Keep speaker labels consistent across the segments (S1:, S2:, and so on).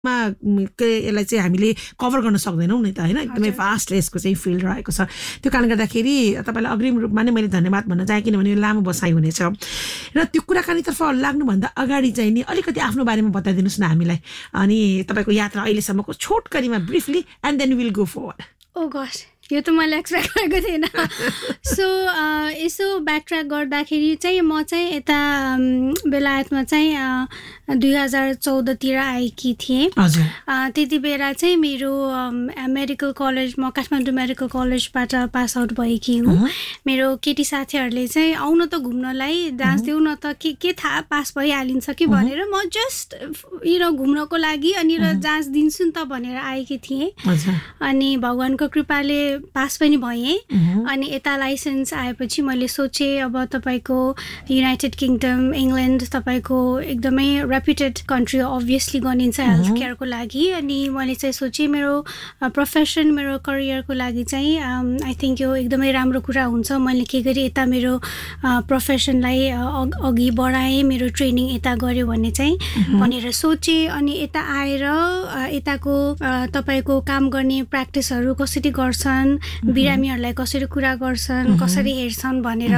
S1: यसलाई चाहिँ हामीले कभर गर्न सक्दैनौँ नि त हैन एकदमै फास्ट यसको चाहिँ फिल्ड रहेको छ त्यो कारणले गर्दाखेरि तपाईलाई अग्रिम रूपमा नै मैले धन्यवाद भन्न चाहे किनभने यो लामो बसाइ हुनेछ र त्यो कुराकानीतर्फ लाग्नुभन्दा अगाडि चाहिँ नि अलिकति आफ्नो बारेमा बताइदिनुस् न हामीलाई अनि तपाईको यात्रा अहिलेसम्मको छोटकरीमा briefly and then will go forward
S2: oh God यो त मैले एक्सपेक्ट गरेको थिएन सो यसो ब्याकट्र्याक गर्दाखेरि चाहिँ म चाहिँ यता बेलायतमा चाहिँ 2014 तिर आएकी थिएँ त्यति बेला चाहिँ मेरो मेडिकल कलेज म काठमाडौँ मेडिकल कलेजबाट पास आउट भएकी हुँ मेरो केटी साथीहरूले चाहिँ आउन त घुम्नलाई डान्स देऊ न त के थाहा पास भइहालिन्छ कि भनेर म जस्ट घुम्नको लागि अनि जाँच दिन्छु नि त भनेर आएकी थिएँ अनि भगवानको कृपाले पास पनि भएँ अनि यता लाइसेन्स आएपछि मैले सोचेँ अब तपाईको युनाइटेड किङडम इङ्ल्यान्ड तपाईको एकदमै रेप्युटेड कन्ट्री अभियसली गनिन्छ हेल्थ केयरको लागि अनि मैले चाहिँ सोचेँ मेरो प्रोफेसन मेरो करियरको लागि चाहिँ आई थिङ्क यो एकदमै राम्रो कुरा हुन्छ मैले के गरी यता मेरो प्रोफेसनलाई अघि बढाएँ मेरो ट्रेनिङ यता गऱ्यो भने चाहिँ भनेर सोचेँ अनि यता आएर यताको तपाईको काम गर्ने प्र्याक्टिसहरू कसरी गर्छन् बिरामीहरूलाई कसरी कुरा गर्छन् कसरी हेर्छन् भनेर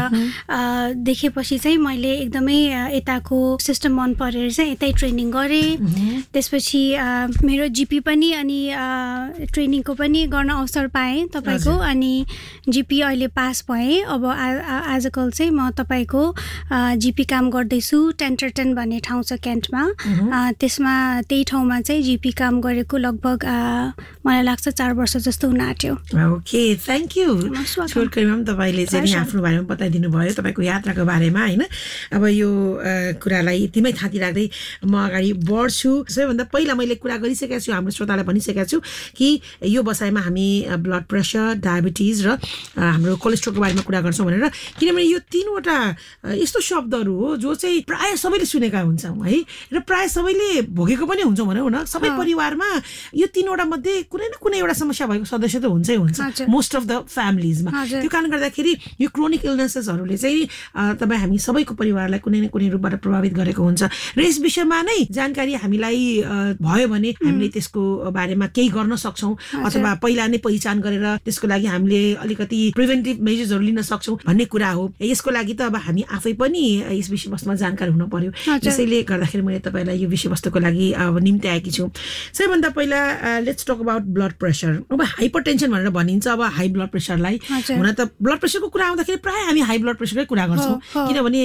S2: देखेपछि चाहिँ मैले एकदमै यताको सिस्टम मन परेर चाहिँ यतै ट्रेनिङ गरेँ त्यसपछि मेरो जिपी पनि अनि ट्रेनिङको पनि गर्न अवसर पाएँ तपाईको अनि जिपी अहिले पास भएँ अब आजकल चाहिँ म तपाईको जिपी काम गर्दैछु टेन्टरटन भन्ने ठाउँ छ क्यान्टमा त्यसमा त्यही ठाउँमा चाहिँ जिपी काम गरेको लगभग मलाई लाग्छ 4 वर्ष जस्तो हुन आँट्यो
S1: ओके थ्याङ्क यू छोटकरीमा पनि तपाईँले चाहिँ आफ्नो बारेमा बताइदिनु भयो तपाईँको यात्राको बारेमा हैन अब यो कुरालाई यतिमै थाती राख्दै म अगाडि बढ्छु सबैभन्दा पहिला मैले कुरा गरिसकेको छु हाम्रो श्रोतालाई भनिसकेको छु कि यो बसाइमा हामी ब्लड प्रेसर डायबिटिज र हाम्रो कोलेस्ट्रोलको बारेमा कुरा गर्छौँ भनेर किनभने यो 3वटा यस्तो शब्दहरू हो जो चाहिँ प्राय सबैले सुनेका हुन्छौँ है र प्राय सबैले भोगेको पनि हुन्छौँ भनौँ न सबै परिवारमा यो 3वटा मध्ये कुनै न कुनै एउटा समस्या भएको सदस्य त हुन्छै हुन्छ मोस्ट अफ द फ्यामिलीजमा त्यो कारण गर्दाखेरि यो क्रोनिक इलनेसेसहरूले चाहिँ तपाईँ हामी सबैको परिवारलाई कुनै न कुनै रूपबाट प्रभावित गरेको हुन्छ र यस विषयमा नै जानकारी हामीलाई भयो भने हामीले त्यसको बारेमा केही गर्न सक्छौँ अथवा पहिला नै पहिचान गरेर त्यसको लागि हामीले अलिकति प्रिभेन्टिभ मेजर्सहरू लिन सक्छौँ भन्ने कुरा हो यसको लागि त अब हामी आफै पनि यस विषयवस्तुमा जानकारी हुन पर्यो त्यसैले गर्दाखेरि मैले तपाईँलाई यो विषयवस्तुको लागि अब निम्ति आएकी छु सबैभन्दा पहिला let's talk about blood pressure अब हाइपरटेन्सन भनेर भनिन्छ अब हाई ब्लड प्रेसरलाई हुन त ब्लड प्रेसरको कुरा आउँदाखेरि प्राय हामी हाई ब्लड प्रेसरकै कुरा गर्छौँ किनभने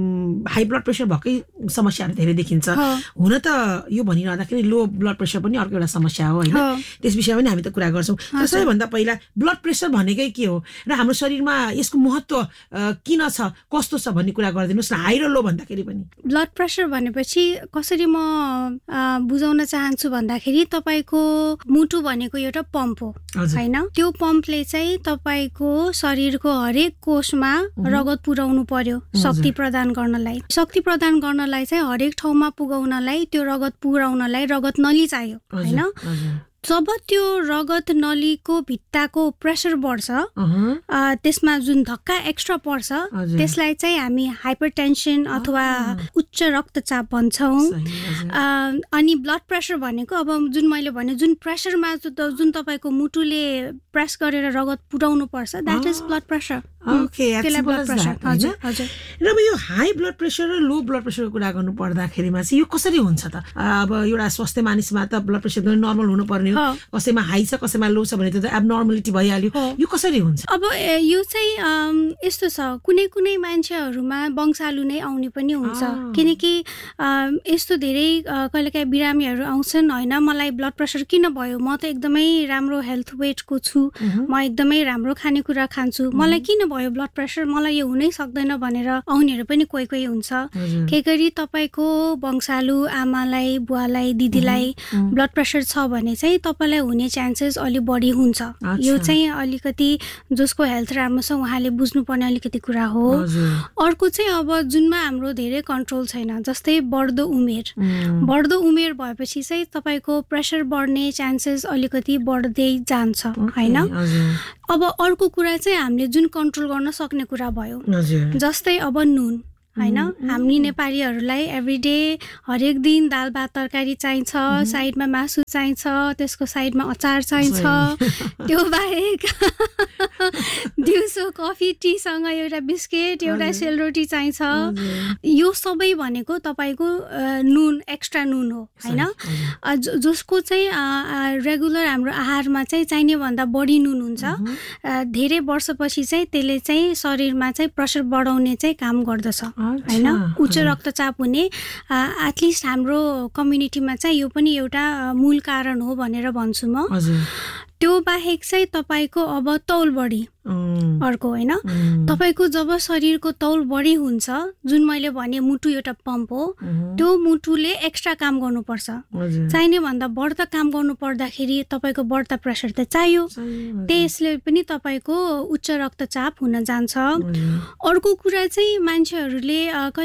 S1: हाई ब्लड प्रेसर भएकै समस्याहरू धेरै देखिन्छ हुन त यो भनिरहँदाखेरि लो ब्लड प्रेसर पनि अर्को एउटा समस्या हो हैन त्यस विषयमा पनि हामी त कुरा गर्छौँ सबैभन्दा पहिला ब्लड प्रेसर भनेकै के हो र हाम्रो शरीरमा यसको महत्त्व किन छ कस्तो छ भन्ने कुरा गरिदिनुस् न हाई र लो भन्दाखेरि पनि
S2: ब्लड प्रेसर भनेपछि कसरी म बुझाउन चाहन्छु भन्दाखेरि तपाईको मुटु भनेको एउटा पम्प हो हैन त्यो पम्पले चाहिँ तपाईको शरीरको हरेक कोषमा रगत पुर्याउनु पर्यो शक्ति प्रदान गर्नलाई चाहिँ हरेक ठाउँमा पुगाउनलाई त्यो रगत पुर्याउनलाई रगत नली चाहियो हैन जब त्यो रगत नलीको भित्ताको प्रेसर बढ्छ त्यसमा जुन धक्का एक्स्ट्रा पर्छ त्यसलाई चाहिँ हामी हाइपरटेन्सन अथवा उच्च रक्तचाप भन्छौँ अनि ब्लड प्रेसर भनेको अब जुन मैले भने जुन प्रेसरमा जुन तपाईको मुटुले प्रेस गरेर रगत पुर्याउनु पर्छ that is blood pressure
S1: okay र अब यो हाई ब्लड प्रेसर र लो ब्लड प्रेसरको कुरा गर्नु पर्दाखेरिमा चाहिँ यो कसरी हुन्छ त अब एउटा स्वस्थ मानिसमा त ब्लड प्रेसर एकदमै नर्मल हुनु पर्ने हो कसैमा हाई छ कसैमा लो छ भने त एबनर्मलिटी भइहाल्यो यो कसरी हुन्छ
S2: अब यो चाहिँ यस्तो छ कुनै कुनै मान्छेहरूमा वंशालु नै आउने पनि हुन्छ किनकि यस्तो धेरै कहिलेकाहीँ बिरामीहरू आउँछन् हैन मलाई ब्लड प्रेसर किन भयो म त एकदमै राम्रो हेल्थ वेटको छु म एकदमै राम्रो खानेकुरा खान्छु मलाई किन भयो ब्लड प्रेसर मलाई यो हुनै सक्दैन भनेर आउनेहरू पनि कोही कोही हुन्छ के गरी तपाईको वंशालु आमालाई बुवालाई दिदीलाई ब्लड प्रेसर छ भने चाहिँ तपाईलाई हुने चान्सेस अलि बढी हुन्छ यो चाहिँ अलिकति जसको हेल्थ राम्रो छ उहाँले बुझ्नुपर्ने अलिकति कुरा हो अर्को चाहिँ अब जुनमा हाम्रो धेरै कन्ट्रोल छैन जस्तै बढ्दो उमेर भएपछि चाहिँ तपाईको प्रेसर बढ्ने चान्सेस अलिकति बढ्दै जान्छ हैन अब अर्को कुरा चाहिँ हामीले जुन कन्ट्रोल गर्न सक्ने कुरा भयो जस्तै अब नुन हैन हामी नेपालीहरूलाई एभ्रीडे हरेक दिन दाल भात तरकारी चाहिन्छ साइडमा मासु चाहिन्छ त्यसको साइडमा अचार चाहिन्छ त्यो बाहेक दिउँसो कफी टीसँग एउटा बिस्किट एउटा सेलरोटी चाहिन्छ यो सबै भनेको तपाईको नुन एक्स्ट्रा नुन हो हैन जसको चाहिँ रेगुलर हाम्रो आहारमा चाहिँ चाहिने भन्दा बढी नुन हुन्छ धेरै वर्षपछि चाहिँ त्यसले चाहिँ शरीरमा चाहिँ प्रेसर बढाउने चाहिँ काम गर्दछ हैन उच्च रक्तचाप हुने एटलिस्ट हाम्रो कम्युनिटीमा चाहिँ यो पनि एउटा मूल कारण हो भनेर भन्छु म त्यो बाहेक चाहिँ तपाईको अब तौल बढी अर्को हैन तपाईको जब शरीरको तौल बढी हुन्छ जुन मैले भने मुटु एउटा पम्प हो त्यो मुटुले एक्स्ट्रा काम गर्नुपर्छ चाहिने भन्दा बढ्ता काम गर्नु पर्दाखेरि तपाईको बढ्ता प्रेसर त चाहियो त्यसले पनि तपाईको उच्च रक्तचाप हुन जान्छ अर्को कुरा चाहिँ मान्छेहरूले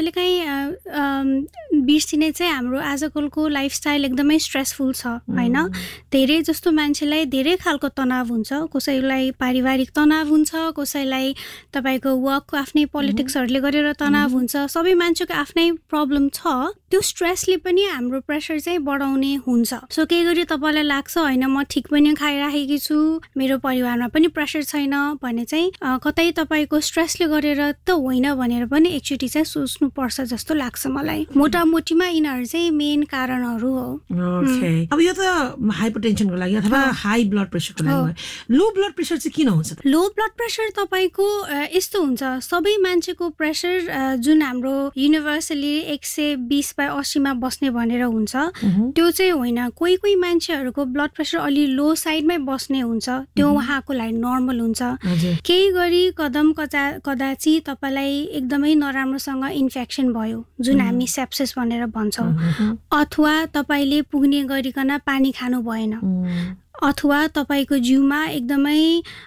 S2: कहिलेकाहीँ बिर्सिने चाहिँ हाम्रो आजकलको लाइफस्टाइल एकदमै स्ट्रेसफुल छ हैन धेरै जस्तो मान्छेलाई धेरै खालको तनाव हुन्छ कसैलाई पारिवारिक तनाव हुन्छ कसैलाई तपाईको वर्कको आफ्नै पोलिटिक्सहरुले गरेर तनाव हुन्छ सबै मान्छेको आफ्नै प्रब्लम छ त्यो स्ट्रेसले पनि हाम्रो प्रेसर चाहिँ बढाउने हुन्छ सो के गरी तपाईलाई लाग्छ हैन म ठीक पनि खाइराखेकी छु मेरो परिवारमा पनि प्रेसर छैन भने चाहिँ कतै तपाईको स्ट्रेसले गरेर त होइन भनेर पनि एकचोटी चाहिँ सोच्नु पर्छ जस्तो लाग्छ मलाई मोटामोटीमा यिनीहरु चाहिँ मेन कारणहरु हो
S1: ओके अब यो त हाइपरटेन्सनको लागि अथवा हाई ब्लड प्रेसरको लागि लो ब्लड प्रेसर चाहिँ किन हुन्छ त
S2: लो ब्लड प्रेसर तपाईको यस्तो हुन्छ सबै मान्छेको प्रेसर जुन हाम्रो युनिभर्सली 120/80 मा बस्ने भनेर हुन्छ त्यो चाहिँ होइन कोही कोही मान्छेहरुको ब्लड प्रेसर अलि लो साइडमै बस्ने हुन्छ त्यो उहाँको लागि नर्मल हुन्छ केही गरी कदम कदाची तपाईलाई एकदमै नराम्रोसँग इन्फेक्सन भयो जुन हामी सेप्सिस भनेर भन्छौं अथवा तपाईले पुग्ने गरिकन पानी खानु भएन अथवा तपाईको जिउमा एकदमै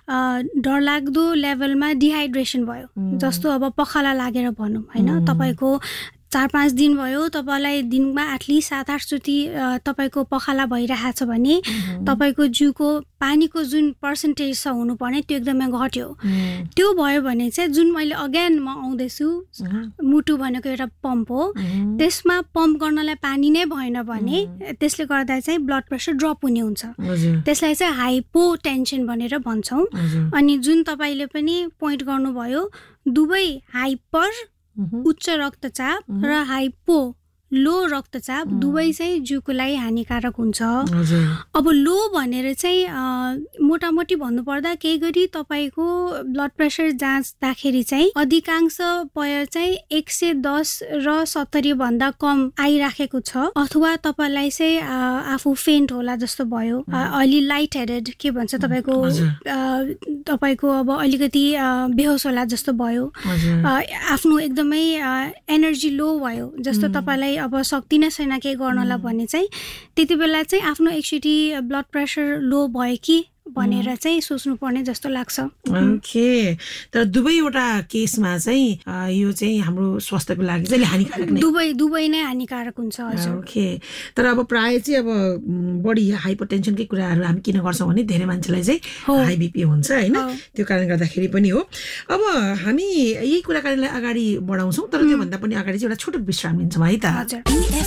S2: डरलाग्दो लेभलमा डिहाइड्रेसन भयो जस्तो अब पखाला लागेर भनौं हैन तपाईको 4-5 दिन भयो तपाईलाई दिनमा एटलिस्ट 7-8 चोटी तपाईको पखाला भइरहेछ भने तपाईको जिउको पानीको जुन पर्सेन्टेज छ हुनुपर्ने त्यो एकदमै घट्यो त्यो भयो भने चाहिँ जुन मैले अगेन म आउँदैछु मुटु भनेको एउटा पम्प हो त्यसमा पम्प गर्नलाई पानी नै भएन भने त्यसले गर्दा चाहिँ ब्लड प्रेसर ड्रप हुने हुन्छ त्यसलाई चाहिँ हाइपोटेन्सन भनेर भन्छौं अनि जुन तपाईले पनि पोइन्ट गर्नुभयो दुवै हाइपर उच्च रक्तचाप र हाइपो लो रक्तचाप दुवै चाहिँ जिउको लागि हानिकारक हुन्छ अब लो भनेर चाहिँ मोटामोटी भन्नुपर्दा केही गरी तपाईको ब्लड प्रेसर जाँच्दाखेरि चाहिँ अधिकांश पय चाहिँ 110 र 70 भन्दा कम आइराखेको छ अथवा तपाईलाई चाहिँ आफू फेन्ट होला जस्तो भयो अलि लाइट हेडेड के भन्छ तपाईको अब अलिकति बेहोस होला जस्तो भयो आफ्नो एकदमै एनर्जी लो भयो जस्तो तपाईलाई अब शक्ति नै छैन के गर्नला भन्ने चाहिँ त्यति बेला चाहिँ आफ्नो एकचोटी ब्लड प्रेसर लो भयो कि भनेर चाहिँ सोच्नु पर्ने जस्तो लाग्छ
S1: ओके तर दुवैवटा केसमा चाहिँ यो चाहिँ हाम्रो स्वास्थ्यको लागि चाहिँ हानिकारक नै
S2: दुवै नै हानिकारक हुन्छ हजुर
S1: ओके तर अब प्राय चाहिँ अब बडी हाइपरटेन्सनकै कुराहरु हामी किन गर्छौं भने धेरै मान्छेलाई चाहिँ हाई बीपी हुन्छ हैन त्यो कारणले गर्दाखेरि पनि हो अब हामी यही कुराकानीलाई अगाडि बढाउँछौं तर त्यो भन्दा पनि अगाडि चाहिँ एउटा छोटो विश्राम लिन्छौं है त
S2: हजुर